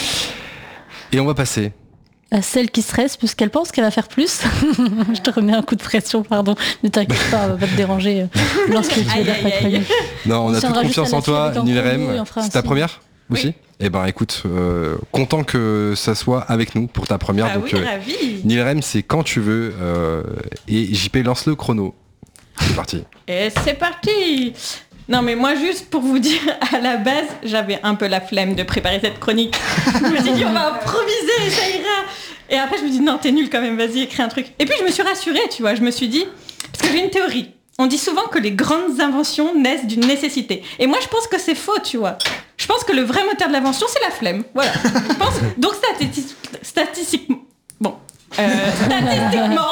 Et on va passer. À celle qui stresse puisqu'elle pense qu'elle va faire plus. Je te remets un coup de pression, pardon. Ne t'inquiète pas, on va pas te déranger euh, lorsque tu es Aïe, là aïe, aïe. Non, on, On a toute tiendra juste confiance à en la toi, fille avec un combo et Nilrem. on fera un C'est ta signe. première aussi. Eh ben écoute, euh, content que ça soit avec nous pour ta première. Ah donc, oui, euh, ravi. Nilrem, c'est quand tu veux. euh, et J P lance le chrono. C'est parti. Et c'est parti. Non mais moi juste pour vous dire, à la base j'avais un peu la flemme de préparer cette chronique. Je me suis dit on va improviser, ça ira. Et après je me dis non t'es nul quand même, vas-y écris un truc. Et puis je me suis rassurée, tu vois, je me suis dit, parce que j'ai une théorie. On dit souvent que les grandes inventions naissent d'une nécessité. Et moi je pense que c'est faux, tu vois. Je pense que le vrai moteur de l'invention c'est la flemme. Voilà. Je pense, donc statistique, statistiquement... Bon. Euh, statistiquement,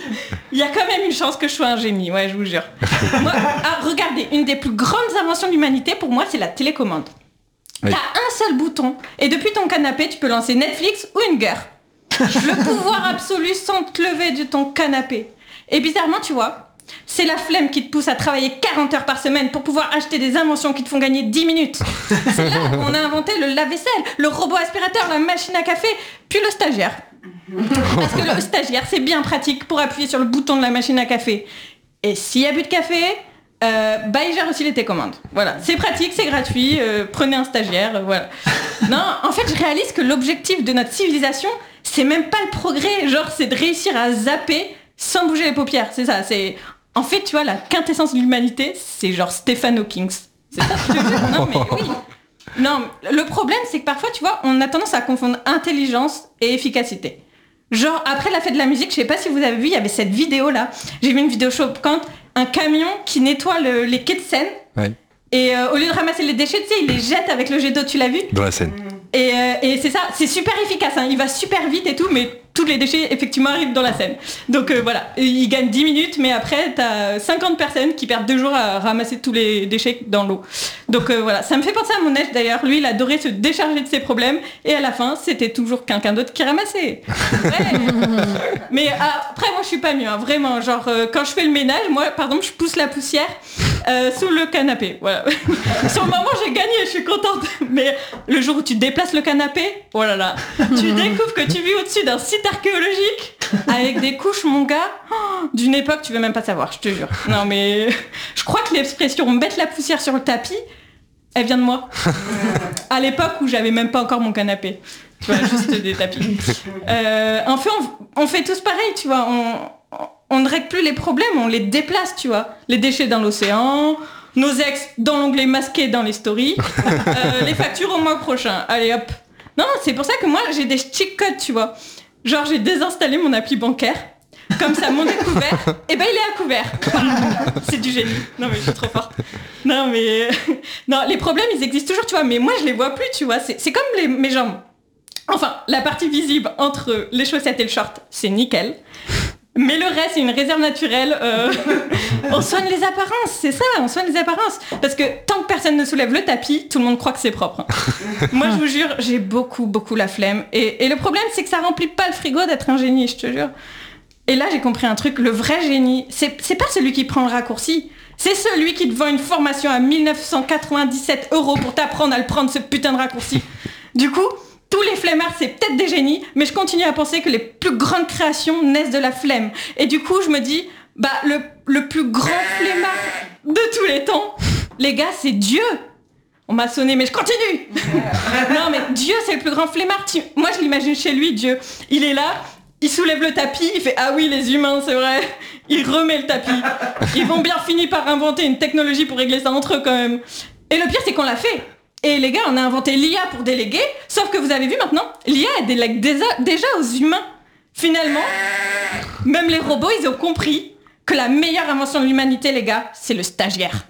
il y a quand même une chance que je sois un génie, ouais, je vous jure. Moi, ah, regardez, une des plus grandes inventions de l'humanité, pour moi, c'est la télécommande. Oui. T'as un seul bouton, et depuis ton canapé, tu peux lancer Netflix ou une guerre. Le pouvoir absolu sans te lever de ton canapé. Et bizarrement, tu vois, c'est la flemme qui te pousse à travailler quarante heures par semaine pour pouvoir acheter des inventions qui te font gagner dix minutes. C'est là qu'on a inventé le lave-vaisselle, le robot aspirateur, la machine à café, puis le stagiaire. Parce que le stagiaire, c'est bien pratique pour appuyer sur le bouton de la machine à café. Et s'il y a bu de café, euh, bah il gère aussi les télécommandes. Voilà, c'est pratique, c'est gratuit, euh, prenez un stagiaire, euh, voilà. Non, en fait, je réalise que l'objectif de notre civilisation, c'est même pas le progrès, genre c'est de réussir à zapper sans bouger les paupières, c'est ça, c'est... En fait, tu vois, la quintessence de l'humanité, c'est genre Stephen Hawking. C'est ça, je te jure. Non, mais oui. Non, le problème, c'est que parfois, tu vois, on a tendance à confondre intelligence et efficacité. Genre, après la fête de la musique, je sais pas si vous avez vu, il y avait cette vidéo-là. J'ai vu une vidéo choquante, un camion qui nettoie le- les quais de Seine. Ouais. Et euh, au lieu de ramasser les déchets, tu sais, il les jette avec le jet d'eau, tu l'as vu ? Dans la scène. Et, euh, et c'est ça, c'est super efficace, hein. Il va super vite et tout, mais tous les déchets effectivement arrivent dans la Seine. Donc euh, voilà, et il gagne dix minutes, mais après t'as cinquante personnes qui perdent deux jours à ramasser tous les déchets dans l'eau. Donc euh, voilà, ça me fait penser à mon ex d'ailleurs, lui il adorait se décharger de ses problèmes, et à la fin c'était toujours quelqu'un d'autre qui ramassait. Ouais. Mais euh, après moi je suis pas mieux, hein, vraiment, genre euh, quand je fais le ménage, moi par exemple je pousse la poussière euh, sous le canapé, voilà. Sur le moment j'ai gagné, je suis contente, mais le jour où tu déplaces le canapé, oh là là, tu découvres que tu vis au-dessus d'un site archéologique avec des couches, mon gars, oh, d'une époque tu veux même pas savoir, je te jure. Non mais je crois que l'expression mettre la poussière sur le tapis, elle vient de moi. À l'époque où j'avais même pas encore mon canapé, tu vois, juste des tapis. Euh, en fait, on, on fait tous pareil, tu vois, on, on ne règle plus les problèmes, on les déplace, tu vois. Les déchets dans l'océan, nos ex dans l'onglet masqué dans les stories, euh, les factures au mois prochain. Allez hop. Non, c'est pour ça que moi j'ai des cheat codes, tu vois. Genre j'ai désinstallé mon appli bancaire. Comme ça, mon découvert, et ben il est à couvert. C'est du génie. Non mais je suis trop forte. Non mais non, les problèmes ils existent toujours, tu vois. Mais moi je les vois plus, tu vois. C'est, c'est comme les, mes jambes. Enfin, la partie visible entre les chaussettes et le short, c'est nickel. Mais le reste, c'est une réserve naturelle. Euh... on soigne les apparences, c'est ça, on soigne les apparences. Parce que tant que personne ne soulève le tapis, tout le monde croit que c'est propre. Moi, je vous jure, j'ai beaucoup, beaucoup la flemme. Et, et le problème, c'est que ça remplit pas le frigo d'être un génie, je te jure. Et là, j'ai compris un truc, le vrai génie, c'est, c'est pas celui qui prend le raccourci. C'est celui qui te vend une formation à mille neuf cent quatre-vingt-dix-sept euros pour t'apprendre à le prendre, ce putain de raccourci. Du coup... tous les flemmards, c'est peut-être des génies, mais je continue à penser que les plus grandes créations naissent de la flemme. Et du coup, je me dis, bah, le, le plus grand flemmard de tous les temps, les gars, c'est Dieu. On m'a sonné, mais je continue. Non, mais Dieu, c'est le plus grand flemmard. Moi, je l'imagine chez lui, Dieu. Il est là, il soulève le tapis, il fait ah oui les humains c'est vrai, il remet le tapis. Ils vont bien finir par inventer une technologie pour régler ça entre eux quand même. Et le pire c'est qu'on l'a fait. Et les gars, on a inventé l'I A pour déléguer, sauf que vous avez vu maintenant, l'I A elle délègue déjà, déjà aux humains. Finalement, même les robots, ils ont compris que la meilleure invention de l'humanité, les gars, c'est le stagiaire.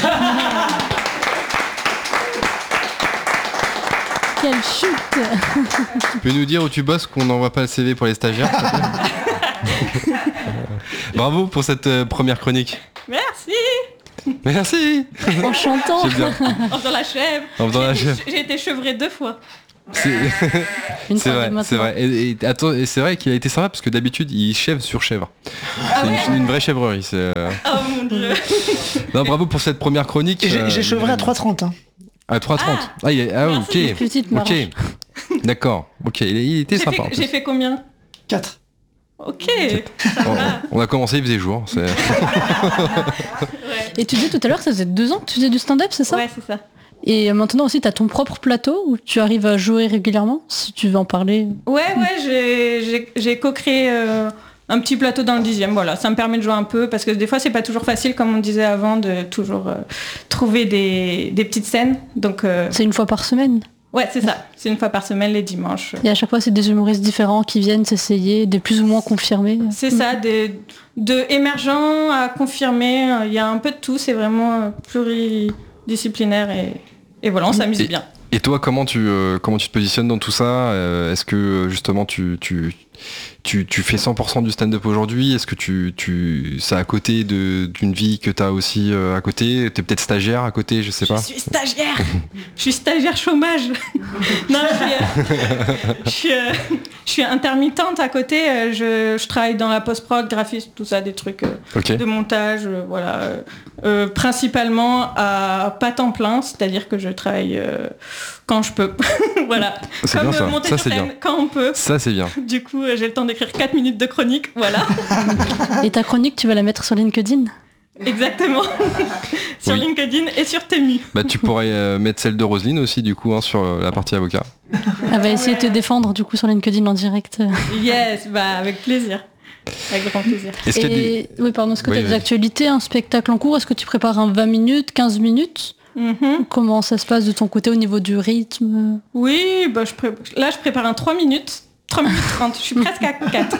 Quelle chute. Tu peux nous dire où tu bosses, qu'on n'envoie pas le C V pour les stagiaires, s'il te plaît? Bravo pour cette euh, première chronique. Merci. Merci. En chantant. C'est bien. En faisant la chèvre. En faisant la J'ai- chèvre. J'ai été chevrée deux fois. C'est Une c'est fois vrai, de c'est maintenant. vrai. Et, et attends, et c'est vrai qu'il a été sympa parce que d'habitude il chèvre sur chèvre. C'est une, une vraie chèvrerie. C'est, euh, Oh mon dieu. Non, bravo pour cette première chronique. Et J'ai euh, j'ai chevré à trois trente. Hein. À trois trente. Ah, il est- ah, Merci. ok. Petite Ok. marche. D'accord. Ok, il, il était J'ai sympa. en fait, plus. j'ai fait combien? quatre. Ok. On, on a commencé, il faisait jour. C'est... Ouais, Et tu disais tout à l'heure que ça faisait deux ans que tu faisais du stand-up, c'est ça? ouais c'est ça. Et maintenant aussi, tu as ton propre plateau où tu arrives à jouer régulièrement, si tu veux en parler. Ouais, ouais, j'ai- j'ai j'ai co-créé euh, un petit plateau dans le dixième. Voilà, ça me permet de jouer un peu parce que des fois, c'est pas toujours facile, comme on disait avant, de toujours euh, trouver des, des petites scènes. Donc, euh, C'est une fois par semaine. ouais, c'est ça. C'est une fois par semaine, les dimanches. Et à chaque fois, c'est des humoristes différents qui viennent s'essayer, des plus ou moins confirmés. C'est ça, des, de émergents à confirmer. Il y a un peu de tout. C'est vraiment euh, pluridisciplinaire et, et voilà, on s'amuse Et- bien. Et toi, comment tu, euh, comment tu te positionnes dans tout ça? Euh, Est-ce que euh, justement tu, tu, tu, tu fais cent pour cent du stand-up aujourd'hui? Est-ce que tu, tu, c'est à côté de, d'une vie que tu as aussi euh, à côté? Tu es peut-être stagiaire à côté, je sais pas. Je suis stagiaire. Je suis stagiaire chômage. Non, je suis, euh, je, suis, euh, je suis intermittente à côté. euh, Je, je travaille dans la post-prod, graphisme, tout ça, des trucs euh, Ok. de montage, euh, voilà. euh, euh, principalement à pas temps plein, c'est-à-dire que je travaille euh, quand je peux. Voilà. C'est Comme bien euh, ça. monter Ça, sur c'est scène bien. quand on peut. Ça, c'est bien. Du coup, euh, j'ai le temps d'écrire quatre minutes de chronique, voilà. Et ta chronique, tu vas la mettre sur LinkedIn? Exactement. Sur Oui. LinkedIn et sur Temu. Bah, tu pourrais euh, mettre celle de Roselyne aussi, du coup, hein, sur euh, la partie avocat. Elle va essayer de te défendre du coup sur LinkedIn en direct. Yes, bah avec plaisir. Avec grand plaisir. Est-ce qu'il y a des... Et oui, pardon, est-ce que Oui, tu as des vas-y. actualités, un spectacle en cours? Est-ce que tu prépares un vingt minutes, quinze minutes? Mhm. Comment ça se passe de ton côté au niveau du rythme? Oui, bah je pré- là je prépare un trois minutes. trois minutes trente, je suis presque à quatre.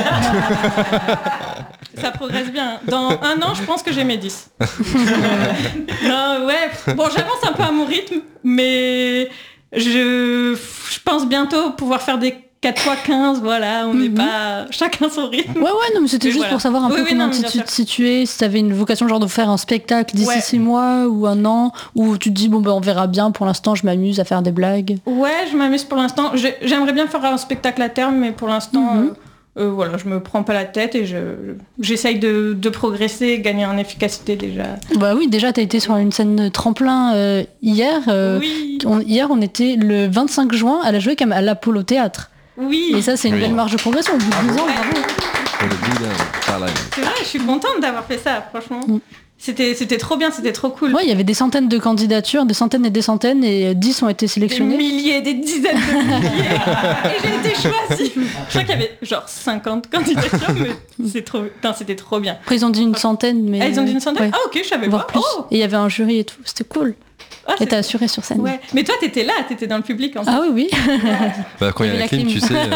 Ça progresse bien. Dans un an, je pense que j'ai mes dix. Non, ouais. Bon, j'avance un peu à mon rythme, mais je, je pense bientôt pouvoir faire des quatre fois quinze, voilà, on n'est Mhm. pas chacun son rythme. Ouais, ouais, non, mais c'était Mais juste voilà. pour savoir un Oui, peu oui, comment non, mais tu bien tu sûr. te situais, si tu avais une vocation genre de faire un spectacle d'ici Ouais. six mois ou un an, ou tu te dis, bon, ben on verra bien, pour l'instant, je m'amuse à faire des blagues. Ouais, je m'amuse pour l'instant. J'ai- J'aimerais bien faire un spectacle à terme, mais pour l'instant, Mhm. euh, euh, voilà, je me prends pas la tête et je j'essaye de, de progresser, gagner en efficacité déjà. Bah oui, déjà, t'as été sur une scène tremplin euh, hier. euh, oui, on- hier, on était le vingt-cinq juin à la jouer comme à l'Apollo Théâtre. oui. Et ça, c'est une Oui. belle marge de progression. Au bout de dix ans, Ouais. bravo. Pour le bout d'un- par là. C'est vrai, je suis contente d'avoir fait ça, franchement. Mm. C'était c'était trop bien, c'était trop cool. Ouais, il y avait des centaines de candidatures, des centaines et des centaines, et dix ont été Des sélectionnés. milliers, des dizaines de milliers. Et j'ai été choisie. Je crois qu'il y avait genre cinquante candidatures, mais c'est trop, putain, c'était trop bien. Après, ils ont dit une centaine, mais... Ah, ils ont dit une centaine. Ouais, Ah ok, je savais voire pas. plus. Oh, Et il y avait un jury et tout, c'était cool. ah, Et c'est- t'as assuré sur scène. ouais. Mais toi, t'étais là, t'étais dans le public en fait. Ah oui, oui. Bah, quand il y a Et la la clim, clim. tu sais. euh,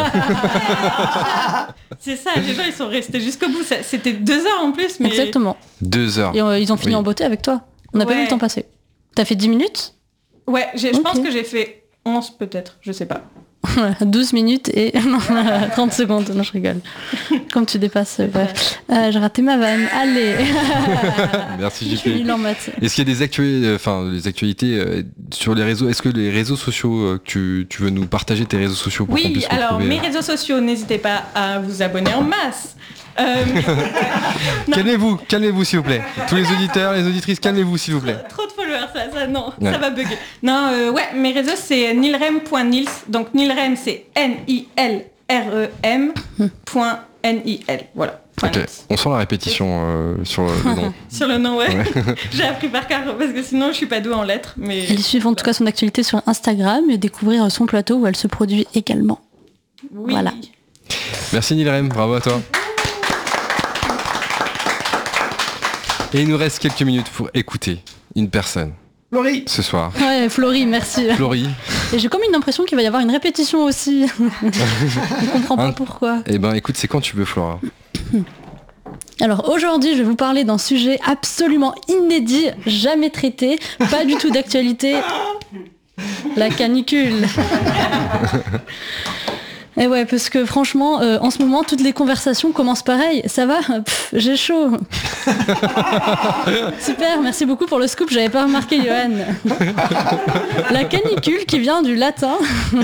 C'est ça, les gens ils sont restés jusqu'au bout. Ça- C'était deux heures en plus, mais Exactement. deux heures. Et euh, ils ont fini Oui. en beauté avec toi. On n'a pas Ouais. vu le temps passer. T'as fait dix minutes? ouais, j'ai- je Ok. pense que j'ai fait onze peut-être, je sais pas. douze minutes et non, trente secondes. Non, je rigole. Comme tu dépasses, euh, bref. Euh, j'ai raté ma vanne. Allez. Merci Je suis J P. nulle en maths. Est-ce qu'il y a des actualités, enfin les actualités euh, sur les réseaux? Est-ce que les réseaux sociaux, euh, que tu, tu veux nous partager tes réseaux sociaux pour qu'on Oui, puisse alors retrouver, mes euh, réseaux sociaux, n'hésitez pas à vous abonner en masse. Euh, non. Calmez-vous, calmez-vous s'il vous plaît. Tous les auditeurs, les auditrices, calmez-vous s'il vous plaît. Trop de followers, ça, ça non, Ouais. ça va bugger. Non, euh, ouais, mes réseaux c'est nilrem point nils. Donc nilrem c'est N I L R E M point N I L. Voilà. point Ok, nils. on sent la répétition euh, sur le nom. Sur le nom, ouais. Ouais. J'ai appris par cœur parce que sinon je suis pas douée en lettres. Mais Allez suivre en tout cas son actualité sur Instagram et découvrir son plateau où elle se produit également. oui. voilà. Merci Nilrem, bravo à toi. Et il nous reste quelques minutes pour écouter une personne. Florie. Ce soir. Ouais, Florie, merci. Florie. Et j'ai comme une impression qu'il va y avoir une répétition aussi. On comprend pas Hein pourquoi. Eh ben écoute, c'est quand tu veux Flora. Alors aujourd'hui, je vais vous parler d'un sujet absolument inédit, jamais traité, pas du tout d'actualité. La canicule. Et ouais, parce que franchement, euh, en ce moment, toutes les conversations commencent pareil. Ça va ? Pff, j'ai chaud. Super, merci beaucoup pour le scoop, j'avais pas remarqué, Johan. La canicule qui vient du latin.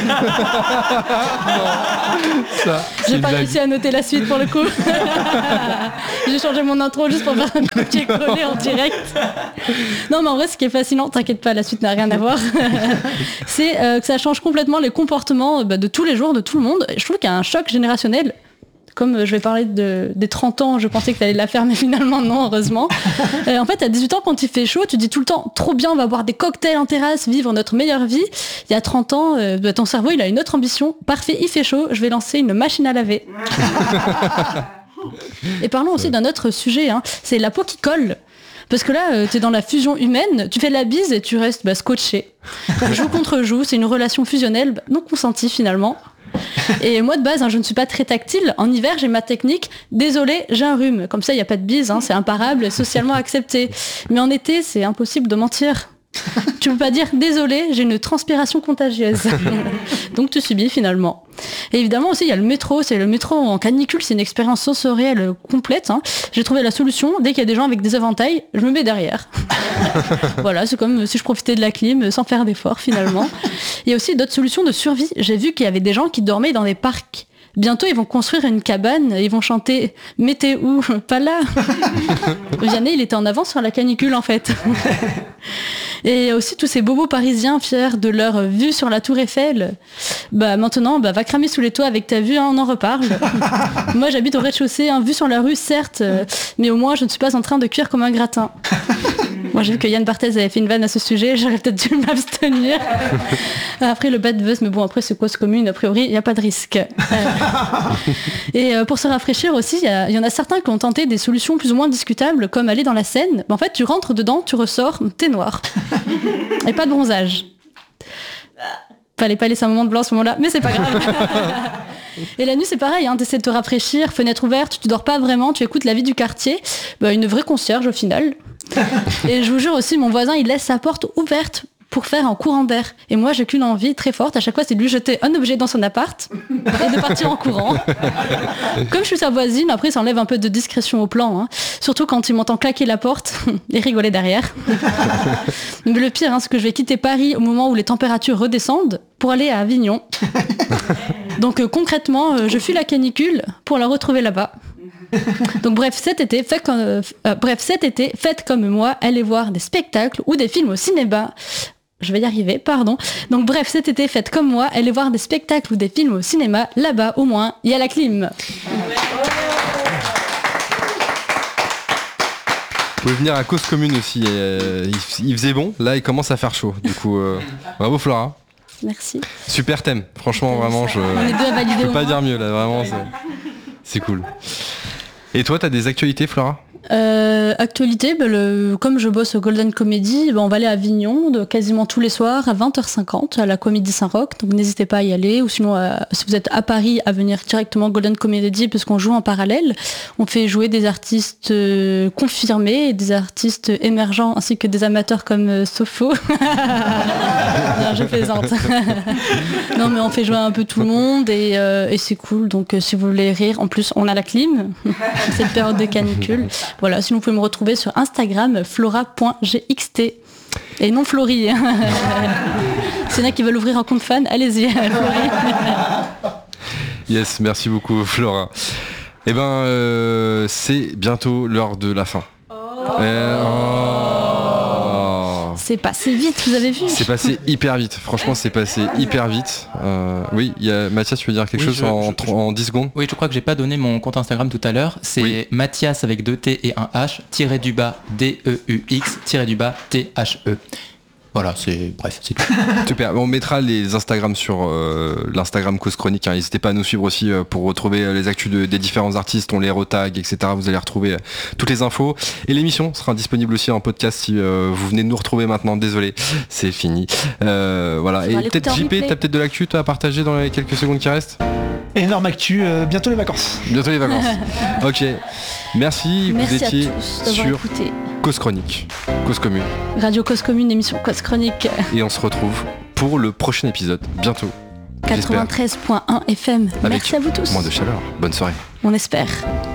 Ça, J'ai pas réussi à noter la suite pour le coup. J'ai changé mon intro juste pour faire un copier-coller en direct. Non mais en vrai ce qui est fascinant, t'inquiète pas, la suite n'a rien à voir. C'est euh, que ça change complètement les comportements bah, de tous les jours, de tout le monde. Et je trouve qu'il y a un choc générationnel. Comme euh, je vais parler de, des trente ans, je pensais que t'allais la faire, mais finalement non, heureusement. Euh, en fait, à dix-huit ans, quand il fait chaud, tu dis tout le temps, trop bien, on va boire des cocktails en terrasse, vivre notre meilleure vie. Il y a trente ans, euh, bah, ton cerveau, il a une autre ambition. Parfait, il fait chaud, je vais lancer une machine à laver. Et parlons aussi d'un autre sujet, hein, c'est la peau qui colle. Parce que là, euh, t'es dans la fusion humaine, tu fais la bise et tu restes bah, scotché. Joue contre joue, c'est une relation fusionnelle, bah, non consentie finalement. Et moi de base, hein, je ne suis pas très tactile. En hiver, j'ai ma technique. Désolé, j'ai un rhume. Comme ça, il n'y a pas de bise, hein, c'est imparable, socialement accepté. Mais en été, c'est impossible de mentir. Tu peux pas dire désolé, j'ai une transpiration contagieuse. Donc tu subis finalement. Et évidemment aussi il y a le métro, c'est le métro en canicule, c'est une expérience sensorielle complète. Hein. J'ai trouvé la solution, dès qu'il y a des gens avec des éventails, je me mets derrière. Voilà, c'est comme si je profitais de la clim sans faire d'effort finalement. Il y a aussi d'autres solutions de survie. J'ai vu qu'il y avait des gens qui dormaient dans des parcs. Bientôt, ils vont construire une cabane, ils vont chanter « Mais t'es où ? Pas là !» Vianney, il était en avance sur la canicule, en fait. Et aussi tous ces bobos parisiens fiers de leur vue sur la tour Eiffel. Bah maintenant, bah, va cramer sous les toits avec ta vue, hein, on en reparle. Moi, j'habite au rez-de-chaussée, hein, vue sur la rue, certes, euh, mais au moins, je ne suis pas en train de cuire comme un gratin. Moi, j'ai vu que Yann Barthès avait fait une vanne à ce sujet, j'aurais peut-être dû m'abstenir. Après, le bad buzz, mais bon, après, c'est cause commune, a priori, il n'y a pas de risque. Et euh, pour se rafraîchir aussi, il y, y en a certains qui ont tenté des solutions plus ou moins discutables, comme aller dans la Seine. Mais en fait, tu rentres dedans, tu ressors, t'es noir. Et pas de bronzage. Fallait pas laisser un moment de blanc à ce moment-là, mais c'est pas grave. Et la nuit, c'est pareil, hein, t'essaies de te rafraîchir, fenêtre ouverte, tu dors pas vraiment, tu écoutes la vie du quartier. Bah, une vraie concierge au final. Et je vous jure aussi, mon voisin, il laisse sa porte ouverte pour faire un courant d'air. Et moi, j'ai qu'une envie très forte, à chaque fois, c'est de lui jeter un objet dans son appart et de partir en courant. Comme je suis sa voisine, après, ça enlève un peu de discrétion au plan. Hein. Surtout quand il m'entend claquer la porte et rigoler derrière. Mais le pire, hein, c'est que je vais quitter Paris au moment où les températures redescendent pour aller à Avignon. Donc euh, concrètement, euh, je fuis la canicule pour la retrouver là-bas. Donc bref, cet été, faites comme, euh, bref, cet été, faites comme moi, allez voir des spectacles ou des films au cinéma. Je vais y arriver, pardon. Donc bref, cet été, faites comme moi, allez voir des spectacles ou des films au cinéma. Là-bas, au moins, il y a la clim. Vous pouvez venir à Cause Commune aussi. Euh, il, il faisait bon, là il commence à faire chaud. Du coup, euh, bravo Flora. Merci. Super thème, franchement, vraiment, je On est deux à valider je peux au pas moins. dire mieux là, vraiment, c'est, c'est cool. Et toi, t'as des actualités, Flora ? Euh, actualité, bah, le, comme je bosse au Golden Comedy, bah, on va aller à Avignon de, quasiment tous les soirs à vingt heures cinquante à la Comédie Saint-Roch, donc n'hésitez pas à y aller, ou sinon euh, si vous êtes à Paris, à venir directement au Golden Comedy puisqu'on joue en parallèle. On fait jouer des artistes euh, confirmés et des artistes émergents ainsi que des amateurs comme euh, Sopho. Non, je plaisante. Non mais on fait jouer un peu tout le monde et, euh, et c'est cool, donc euh, si vous voulez rire, en plus on a la clim, cette période de canicule. Voilà, sinon vous pouvez me retrouver sur Instagram flora point g x t et non Florie. S'il y en a qui veulent ouvrir un compte fan, allez-y, Florie. Yes, merci beaucoup Flora. Eh ben, euh, c'est bientôt l'heure de la fin. Oh. Euh, oh. C'est passé vite, vous avez vu ? C'est passé hyper vite, franchement c'est passé hyper vite. Euh, oui, il y a Mathias, tu veux dire quelque Oui, chose je, en, je, je, en dix secondes ? Oui, je crois que j'ai pas donné mon compte Instagram tout à l'heure. C'est oui. Mathias avec deux T et un H, tiré du bas D E U X, tiré du bas T H E. Voilà, c'est bref, c'est tout. Super, on mettra les Instagram sur euh, l'Instagram Cause Chronique, hein. N'hésitez pas à nous suivre aussi euh, pour retrouver les actus de, des différents artistes, on les retag, et cetera. Vous allez retrouver euh, toutes les infos. Et l'émission sera disponible aussi en podcast si euh, vous venez de nous retrouver maintenant, désolé, c'est fini. Euh, voilà, et peut-être J P, t'as peut-être de l'actu toi à partager dans les quelques secondes qui restent? Énorme actu, euh, bientôt les vacances. Bientôt les vacances. Ok, merci, Merci vous étiez à tous d'avoir sur écouté. Cause Chronique, Cause Commune. Radio Cause Commune, émission Cause Chronique. Et on se retrouve pour le prochain épisode, bientôt. quatre-vingt-treize point un F M. Avec Merci à vous tous. moins de chaleur. Bonne soirée. On espère.